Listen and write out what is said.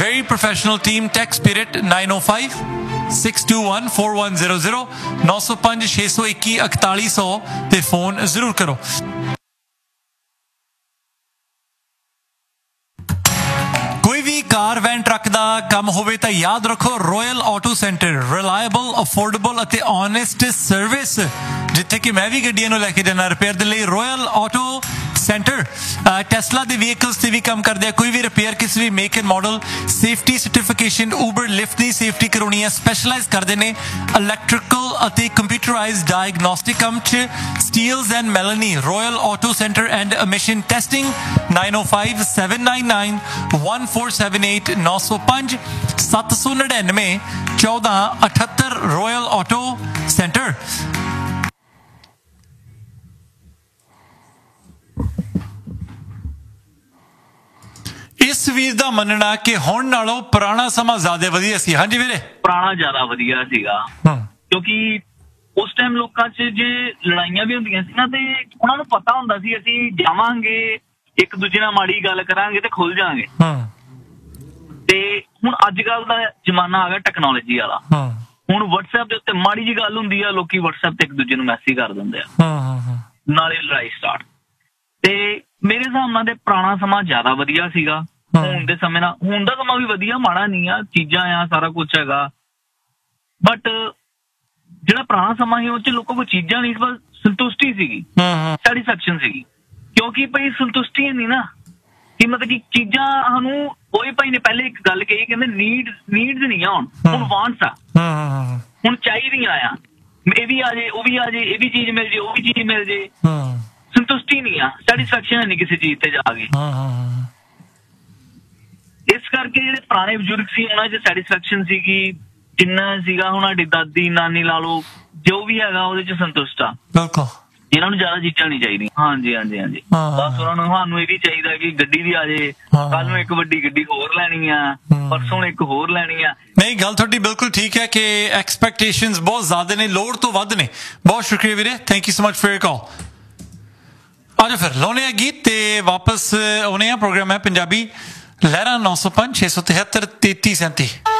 very professional team. Tech Spirit 905 621 4100 905 621 4100 ਤੇ phone ਜ਼ਰੂਰ ਕਰੋ। ਕੋਈ ਵੀ ਕਾਰ ਵੈਨ ਟਰੱਕ ਦਾ ਕੰਮ ਹੋਵੇ ਤਾਂ ਯਾਦ ਰੱਖੋ royal auto centre, reliable, affordable ਅਤੇ ਓਨੈਸਟ ਸਰਵਿਸ। ਜਿੱਥੇ ਕਿ ਮੈਂ ਵੀ ਗੱਡੀਆਂ ਨੂੰ ਲੈ ਕੇ ਜਾਣਾ ਰਿਪੇਅਰ ਦੇ ਲਈ, ਰੋਇਲ ਆਟੋ ਸੈਂਟਰ। ਟੈਸਲਾ ਦੇ ਵਹੀਕਲਸ ਤੇ ਵੀ ਕੰਮ ਕਰਦੇ ਆ। ਕੋਈ ਵੀ ਰਿਪੇਅਰ ਕਿਸੇ ਵੀ make and model, safety certification, Uber lift the safety ਕਰਾਉਣੀ ਹੈ, ਸਪੈਸ਼ਲਾਈਜ਼ ਕਰਦੇ ਨੇ ਇਲੈਕਟ੍ਰੀਕਲ ਅਤੇ ਕੰਪਿਊਟਰਾਈਜ਼ਡ ਡਾਇਗਨੋਸਟਿਕ ਕੰਮ 'ਚ। Steeles and ਮੈਲਨੀ, royal auto centre and emission testing 905 799 1478 905 799 1478 royal auto centre. ਇਸ ਵੀਰ ਦਾ ਮੰਨਣਾ ਕਿ ਹੁਣ ਨਾਲੋਂ ਪੁਰਾਣਾ ਸਮਾਂ ਜ਼ਿਆਦਾ ਵਧੀਆ ਸੀ। ਹਾਂਜੀ ਵੀਰੇ, ਪੁਰਾਣਾ ਜ਼ਿਆਦਾ ਵਧੀਆ ਸੀਗਾ ਕਿਉਂਕਿ ਉਸ ਟਾਈਮ ਲੋਕਾਂ 'ਚ ਜੇ ਲੜਾਈਆਂ ਵੀ ਹੁੰਦੀਆਂ ਸੀ ਨਾ ਤੇ ਉਹਨਾਂ ਨੂੰ ਪਤਾ ਹੁੰਦਾ ਸੀ ਅਸੀਂ ਜਾਵਾਂਗੇ ਇੱਕ ਦੂਜੇ ਨਾਲ ਮਾੜੀ ਗੱਲ ਕਰਾਂਗੇ ਤੇ ਖੁੱਲ ਜਾਵਾਂਗੇ। ਤੇ ਹੁਣ ਅੱਜ ਕੱਲ ਦਾ ਜ਼ਮਾਨਾ ਆ ਗਿਆ ਟੈਕਨੋਲੋਜੀ ਵਾਲਾ। ਹੁਣ WhatsApp ਦੇ ਉੱਤੇ ਮਾੜੀ ਜਿਹੀ ਗੱਲ ਹੁੰਦੀ ਆ, ਲੋਕੀ WhatsApp ਤੇ ਇੱਕ ਦੂਜੇ ਨੂੰ ਮੈਸੇਜ ਕਰ ਦਿੰਦੇ ਆ, ਨਾਲੇ ਲੜਾਈ ਸਟਾਰਟ। ਤੇ ਮੇਰੇ ਹਿਸਾਬ ਨਾਲ ਤੇ ਪੁਰਾਣਾ ਸਮਾਂ ਜ਼ਿਆਦਾ ਵਧੀਆ ਸੀਗਾ ਹੁਣ ਦੇ ਸਮੇਂ ਨਾਲ। ਹੁਣ ਦਾ ਸਮਾਂ ਵੀ ਵਧੀਆ, ਮਾੜਾ ਨਹੀਂ ਆ, ਚੀਜ਼ਾਂ ਆ, ਸਾਰਾ ਕੁਛ ਹੈਗਾ। ਬਟ ਜਿਹੜਾ ਪੁਰਾਣਾ ਸਮਾਂ ਸੀ ਉਹ 'ਚ ਲੋਕਾਂ ਕੋਲ ਚੀਜ਼ਾਂ ਨਹੀਂ ਸੀ, ਬਸ ਸੰਤੁਸ਼ਟੀ ਸੀਗੀ, ਸੈਟੀਸਫੈਕਸ਼ਨ ਸੀਗੀ। ਕਿਉਂਕਿ ਭਾਈ ਸੰਤੁਸ਼ਟੀ ਨਹੀਂ ਨਾ ਕਿ ਮਤਲਬ ਕਿ ਚੀਜ਼ਾਂ ਸਾਨੂੰ ਉਹੀ ਭਾਈ ਨੇ ਪਹਿਲੇ ਇੱਕ ਗੱਲ ਕਹੀ, ਕਹਿੰਦੇ ਨੀਡਸ ਨਹੀਂ ਆ, ਹੁਣ ਵਾਂਟਸ ਆ, ਹੁਣ ਚਾਹੀਦੀਆਂ ਆ। ਇਹ ਵੀ ਆ ਜੇ, ਉਹ ਵੀ ਆ ਜੇ, ਇਹ ਵੀ ਚੀਜ਼ ਮਿਲ ਜੇ, ਉਹ ਵੀ ਚੀਜ਼ ਮਿਲ ਜੇ। ਸੰਤੁਸ਼ਟੀ ਨਹੀਂ ਆ, ਸੈਟੀਸਫੈਕਸ਼ਨ ਹੈ ਨਹੀਂ ਕਿਸੇ ਚੀਜ਼ ਤੇ ਜਾ ਕੇ। ਇਸ ਕਰਕੇ ਜਿਹੜੇ ਪੁਰਾਣੇ ਬਜ਼ੁਰਗ ਸੀ ਉਹਨਾਂ 'ਚ ਸੈਟਿਸਫੈਕਸ਼ਨ ਸੀਗੀ, ਜਿੰਨਾ ਸੀਗਾ ਹੁਣ ਸਾਡੀ ਦਾਦੀ ਨਾਨੀ ਲਾ ਲਓ, ਜੋ ਵੀ ਹੈਗਾ ਉਹਦੇ 'ਚ ਸੰਤੁਸ਼ਟ ਆ। ਬਿਲਕੁਲ, ਇਹਨਾਂ ਨੂੰ ਜ਼ਿਆਦਾ ਚੀਜ਼ਾਂ ਨਹੀਂ ਚਾਹੀਦੀਆਂ। ਹਾਂਜੀ ਹਾਂਜੀ ਹਾਂਜੀ, ਬਸ ਉਹਨਾਂ ਨੂੰ ਸਾਨੂੰ ਇਹ ਵੀ ਚਾਹੀਦਾ ਕਿ ਗੱਡੀ ਵੀ ਆ ਜੇ, ਕੱਲ ਨੂੰ ਇੱਕ ਵੱਡੀ ਗੱਡੀ ਹੋਰ ਲੈਣੀ ਆ, ਪਰਸੋਂ ਇੱਕ ਹੋਰ ਲੈਣੀ ਆ। ਨਹੀਂ, ਗੱਲ ਤੁਹਾਡੀ ਬਿਲਕੁਲ ਠੀਕ ਹੈ ਕਿ ਐਕਸਪੈਕਟੇਸ਼ਨਸ ਬਹੁਤ ਜ਼ਿਆਦਾ ਨੇ, ਲੋੜ ਤੋਂ ਵੱਧ ਨੇ। ਬਹੁਤ ਸ਼ੁਕਰੀਆ ਵੀਰੇ, thank you so much for your call. ਆਜੋ ਫਿਰ ਲਾਉਣੇ ਆ ਗੀਤ ਤੇ ਵਾਪਸ ਆਉਣੇ ਆ। ਪ੍ਰੋਗਰਾਮ ਹੈ ਪੰਜਾਬੀ ਲਹਿਰਾਂ 905 673 3337।